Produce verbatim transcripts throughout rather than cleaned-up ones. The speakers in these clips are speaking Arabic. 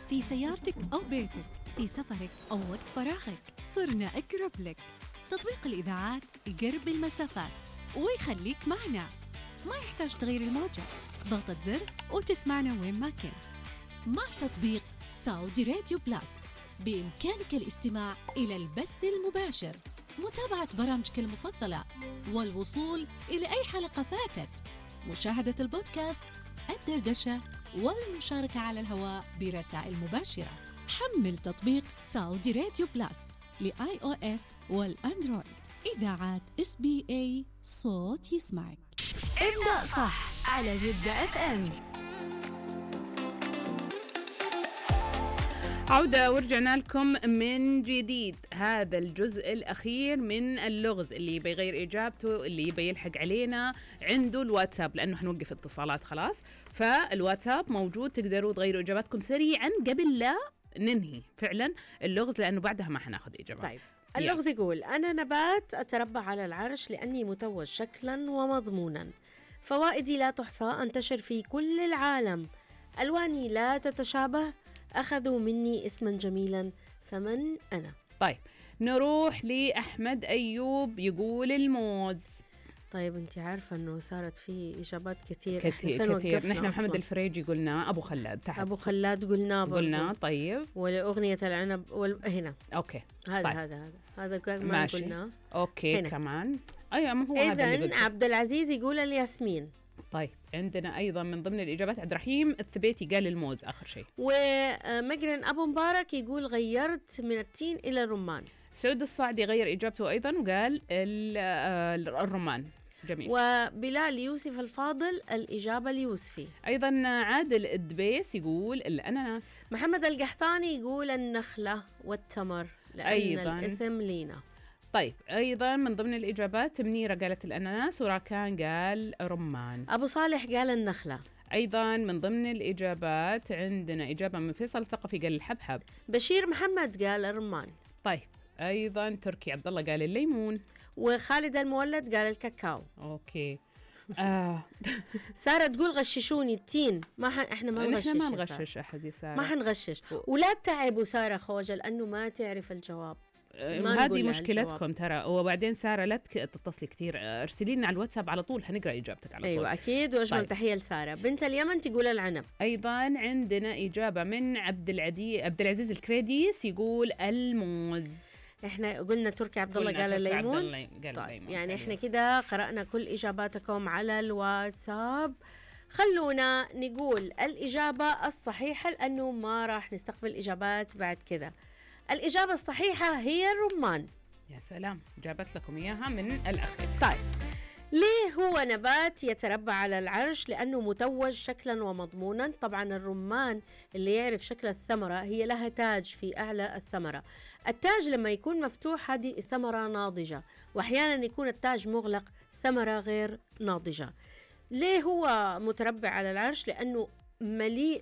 في سيارتك أو بيتك، في سفرك أو وقت فراغك، صرنا أقرب لك. تطبيق الإذاعات يقرب المسافات ويخليك معنا، ما يحتاج تغير الموجة، ضغطة زر وتسمعنا وين ما كنت. مع تطبيق سعودي راديو بلاس بإمكانك الاستماع إلى البث المباشر، متابعة برامجك المفضلة، والوصول إلى أي حلقة فاتت، مشاهدة البودكاست، الدردشة، والمشاركة على الهواء برسائل مباشرة. حمل تطبيق سعودي راديو بلاس لآي أو إس والأندرويد. إذاعات إس بي إيه، صوت يسمعك. ابدأ صح على جدة اف ام. عودة ورجعنا لكم من جديد. هذا الجزء الأخير من اللغز، اللي يبي يغير إجابته، اللي يبي يلحق علينا عنده الواتساب، لأنه حنوقف اتصالات خلاص. فالواتساب موجود، تقدروا تغيروا إجاباتكم سريعا قبل لا ننهي فعلا اللغز، لأنه بعدها ما حناخذ إجابات. طيب اللغز يقول: أنا نبات أتربع على العرش لأني متوج شكلا ومضمونا، فوائدي لا تحصى، أنتشر في كل العالم، ألواني لا تتشابه، أخذوا مني اسما جميلا، فمن أنا؟ طيب نروح لأحمد أيوب، يقول الموز. طيب أنت عارفة أنه صارت في إجابات كثير كثير كثير. نحن محمد الفريجي قلنا، أبو خلاد تحت، أبو خلاد قلنا قلنا. طيب والأغنية العنب وال... هنا أوكي. هذا طيب. هذا هذا هذا ما قلنا. أوكي هنا. كمان أيوة، ما هو هذا اللي إذن عبد العزيز يقول الياسمين. طيب عندنا أيضا من ضمن الإجابات عبد الرحيم الثبيتي قال الموز آخر شيء. ومجرن أبو مبارك يقول غيرت من التين إلى الرمان. سعود الصعدي غير إجابته أيضا وقال الرمان. جميل. وبلال يوسف الفاضل الإجابة اليوسفي. أيضا عادل الدبيس يقول الأناناس. محمد القحطاني يقول النخلة والتمر، لأن أيضاً الاسم لينا. طيب أيضا من ضمن الإجابات منيرة قالت الأناناس، وراكان قال رمان. أبو صالح قال النخلة. أيضا من ضمن الإجابات عندنا إجابة من فيصل الثقفي قال الحبحب. بشير محمد قال الرمان. طيب أيضا تركي عبد الله قال الليمون. وخالد المولد قال الكاكاو. أوكي. آه. سارة تقول غششوني التين. ما ح... احنا ما نغشش، ما نغشش أحد يا سارة، ما حنغشش. ولا تتعبوا سارة خوجة لأنه ما تعرف الجواب. هذه مشكلتكم ترى. وبعدين سارة لا تتصلي كثير، ارسلي لنا على الواتساب على طول، حنقرأ إجابتك على طول. أيوة أكيد. وأجمل طيب. تحية لسارة. بنت اليمن تقول العنب. أيضا عندنا إجابة من عبد العدي عبد العزيز الكريديس يقول الموز. احنا قلنا تركي عبد الله قال الليمون. قال طيب الليمون. يعني احنا كده قرأنا كل إجاباتكم على الواتساب. خلونا نقول الإجابة الصحيحة لأنه ما راح نستقبل إجابات بعد كذا. الإجابة الصحيحة هي الرمان. يا سلام، جابت لكم إياها من الأخير. طيب ليه هو نبات يتربع على العرش؟ لأنه متوج شكلا ومضمونا. طبعا الرمان اللي يعرف شكل الثمرة هي لها تاج في أعلى الثمرة. التاج لما يكون مفتوح هذه الثمرة ناضجة، وأحيانا يكون التاج مغلق، ثمرة غير ناضجة. ليه هو متربع على العرش؟ لأنه مليء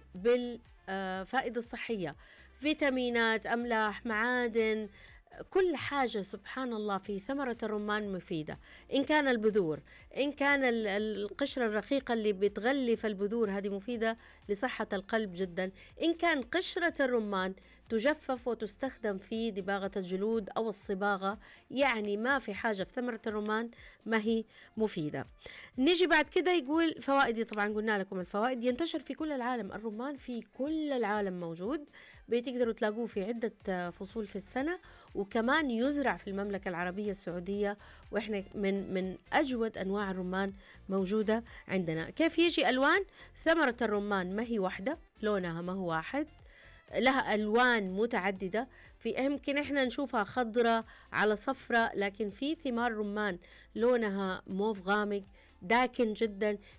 بالفائدة الصحية، فيتامينات، أملاح، معادن، كل حاجة سبحان الله في ثمرة الرمان مفيدة. إن كان البذور، إن كان القشرة الرقيقة اللي بتغلف البذور هذه مفيدة لصحة القلب جدا. إن كان قشرة الرمان تجفف وتستخدم في دباغة الجلود أو الصباغة، يعني ما في حاجة في ثمرة الرمان ما هي مفيدة. نيجي بعد كده يقول فوائدي. طبعا قلنا لكم الفوائد. ينتشر في كل العالم، الرمان في كل العالم موجود، بتقدروا تلاقوه في عدة فصول في السنة، وكمان يزرع في المملكة العربية السعودية، وإحنا من من أجود أنواع الرمان موجودة عندنا. كيف يجي ألوان؟ ثمرة الرمان ما هي واحدة، لونها ما هو واحد، لها ألوان متعددة. في يمكن إحنا نشوفها خضرة على صفرة، لكن في ثمار رمان لونها موف غامق داكن جدا،